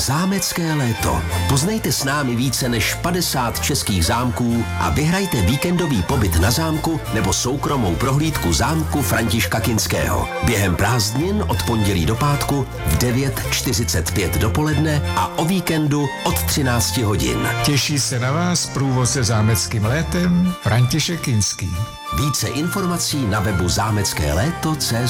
Zámecké léto. Poznejte s námi více než 50 českých zámků a vyhrajte víkendový pobyt na zámku nebo soukromou prohlídku zámku Františka Kinského. Během prázdnin od pondělí do pátku v 9:45 dopoledne a o víkendu od 13 hodin. Těší se na vás průvodce zámeckým létem František Kinský. Více informací na webu zámeckéléto.cz